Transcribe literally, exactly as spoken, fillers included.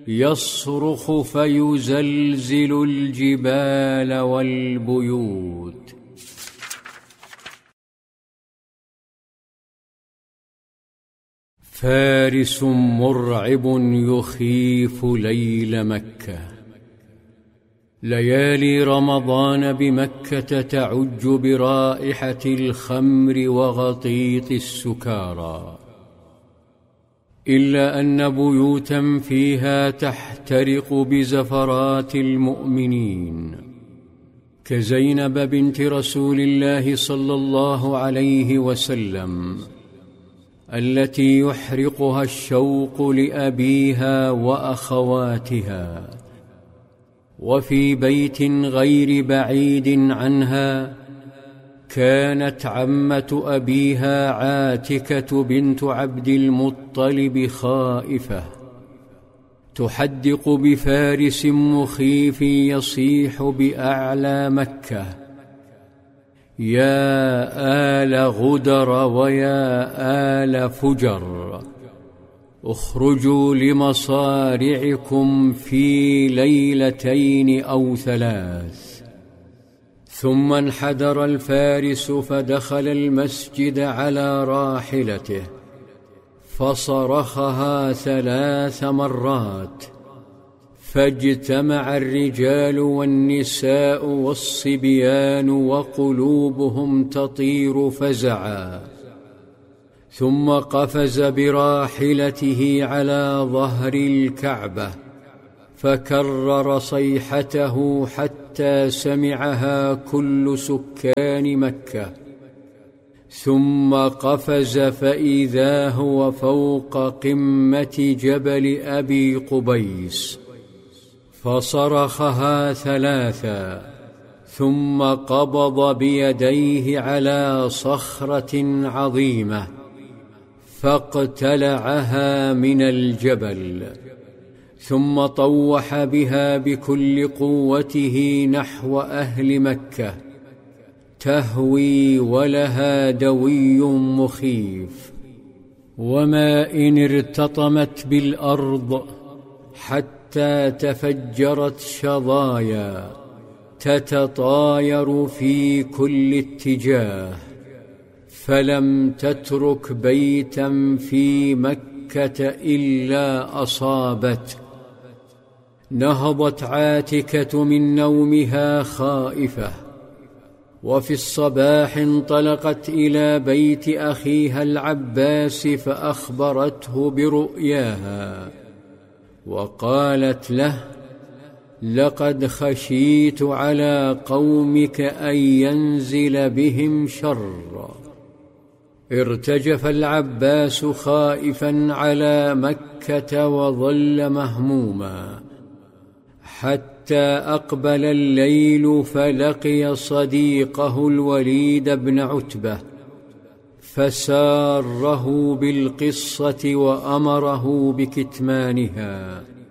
يصرخ فيزلزل الجبال والبيوت. فارس مرعب يخيف ليل مكة. ليالي رمضان بمكة تعج برائحة الخمر وغطيط السكارى، إلا أن بيوتا فيها تحترق بزفرات المؤمنين، كزينب بنت رسول الله صلى الله عليه وسلم التي يحرقها الشوق لأبيها وأخواتها. وفي بيت غير بعيد عنها كانت عمة أبيها عاتكة بنت عبد المطلب خائفة، تحدق بفارس مخيف يصيح بأعلى مكة: يا آل غدر ويا آل فجر، اخرجوا لمصارعكم في ليلتين أو ثلاث. ثم انحدر الفارس فدخل المسجد على راحلته، فصرخها ثلاث مرات، فاجتمع الرجال والنساء والصبيان وقلوبهم تطير فزعا، ثم قفز براحلته على ظهر الكعبة فكرر صيحته حتى سمعها كل سكان مكة، ثم قفز فإذا هو فوق قمة جبل أبي قبيس، فصرخها ثلاثا، ثم قبض بيديه على صخرة عظيمة فاقتلعها من الجبل، ثم طوح بها بكل قوته نحو أهل مكة، تهوي ولها دوي مخيف، وما إن ارتطمت بالأرض حتى تفجرت شظايا تتطاير في كل اتجاه، فلم تترك بيتا في مكة إلا أصابته. نهضت عاتكة من نومها خائفة، وفي الصباح انطلقت إلى بيت أخيها العباس فأخبرته برؤياها، وقالت له: لقد خشيت على قومك أن ينزل بهم شر. ارتجف العباس خائفا على مكة وظل مهموما، حتى أقبل الليل فلقي صديقه الوليد بن عتبة، فساره بالقصة وأمره بكتمانها.